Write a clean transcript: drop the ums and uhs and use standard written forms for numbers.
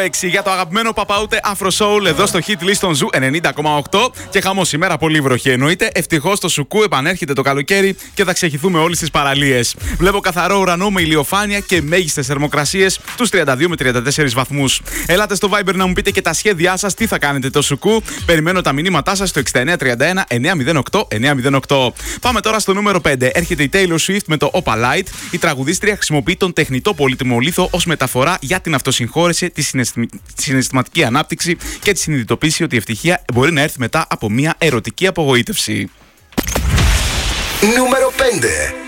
6 για το αγαπημένο Παπαούτε Afro Soul εδώ στο Hit List των Ζου 90,8. Και χαμό σήμερα, πολύ βροχή εννοείται. Ευτυχώς το Σουκού επανέρχεται το καλοκαίρι και θα ξεχυθούμε όλοι στις παραλίες. Βλέπω καθαρό ουρανό με ηλιοφάνεια και μέγιστες θερμοκρασίες τους 32 με 34 βαθμούς. Ελάτε στο Viber να μου πείτε και τα σχέδιά σας, τι θα κάνετε το Σουκού. Περιμένω τα μηνύματά σας στο 6931 908 908. Πάμε τώρα στο νούμερο 5. Έρχεται η Taylor Swift με το Opalite. Η τραγουδίστρια χρησιμοποιεί τον τεχνητό πολύτιμο λίθο ως μεταφορά για την αυτοσυγχώρεση, τη συναισθηματική ανάπτυξη και τη συνειδητοποίηση ότι η ευτυχία μπορεί να έρθει μετά από μια ερωτική απογοήτευση. Νούμερο 5.